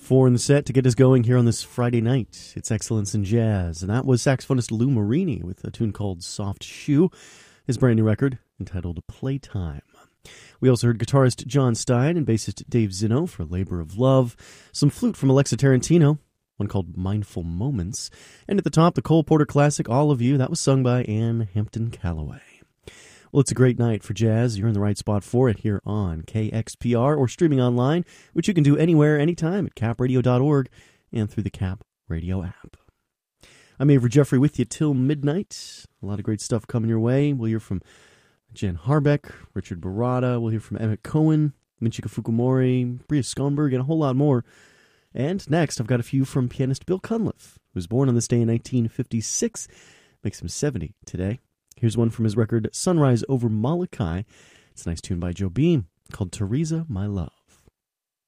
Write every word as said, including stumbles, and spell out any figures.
Four in the set to get us going here on this Friday night. It's Excellence in Jazz, and that was saxophonist Lou Marini with a tune called Soft Shoe, his brand new record entitled Playtime. We also heard guitarist John Stein and bassist Dave Zinno for Labor of Love, some flute from Alexa Tarantino, one called Mindful Moments, and at the top, the Cole Porter classic All of You, that was sung by Ann Hampton Calloway. Well, it's a great night for jazz. You're in the right spot for it here on K X P R or streaming online, which you can do anywhere, anytime at cap radio dot org and through the Cap Radio app. I'm Avery Jeffrey with you till midnight. A lot of great stuff coming your way. We'll hear from Jen Harbeck, Richard Barada. We'll hear from Emmett Cohen, Michika Fukumori, Bria Skonberg, and a whole lot more. And next, I've got a few from pianist Bill Cunliffe, who was born on this day in nineteen fifty-six. Makes him seventy today. Here's one from his record Sunrise Over Molokai. It's a nice tune by Joe Beam called Teresa, My Love.